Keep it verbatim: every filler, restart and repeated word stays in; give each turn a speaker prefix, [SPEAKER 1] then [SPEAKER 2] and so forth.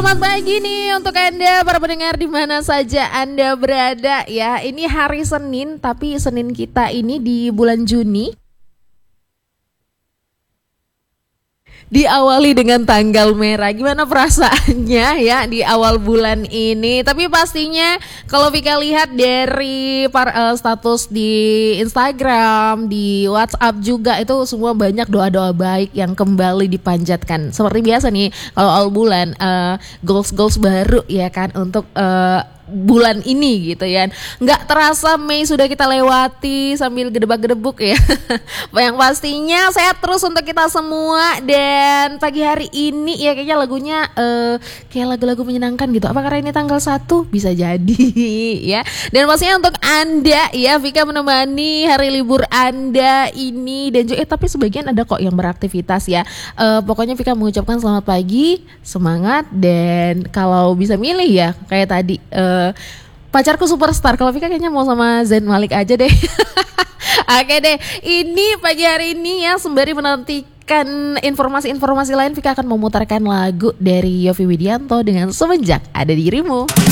[SPEAKER 1] Selamat pagi nih untuk Anda para pendengar di mana saja Anda berada ya. Ini hari Senin, tapi Senin kita ini di bulan Juni. Diawali dengan tanggal merah. Gimana perasaannya ya di awal bulan ini? Tapi pastinya kalau Vika lihat dari par, uh, status di Instagram, di WhatsApp juga itu semua banyak doa-doa baik yang kembali dipanjatkan. Seperti biasa nih kalau awal bulan uh, goals-goals baru ya kan untuk uh, bulan ini gitu ya. Nggak terasa Mei sudah kita lewati sambil gedebak-gedebuk ya. Yang pastinya sehat terus untuk kita semua. Dan pagi hari ini ya kayaknya lagunya uh, kayak lagu-lagu menyenangkan gitu. Apa karena ini tanggal satu? Bisa jadi ya. Dan pastinya untuk Anda ya, Vika menemani hari libur Anda ini. Dan juga eh tapi sebagian ada kok yang beraktivitas ya. uh, Pokoknya Vika mengucapkan selamat pagi, semangat. Dan kalau bisa milih ya kayak tadi uh, pacarku superstar. Kalau Vika kayaknya mau sama Zayn Malik aja deh. Oke deh, ini pagi hari ini ya sembari menantikan informasi-informasi lain, Vika akan memutarkan lagu dari Yovie Widianto dengan Semenjak Ada Dirimu.